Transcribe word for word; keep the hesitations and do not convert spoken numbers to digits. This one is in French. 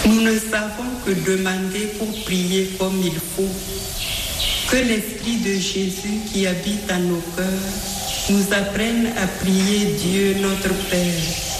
Nous ne savons que demander pour prier comme il faut. Que l'Esprit de Jésus qui habite en nos cœurs nous apprenne à prier Dieu notre Père.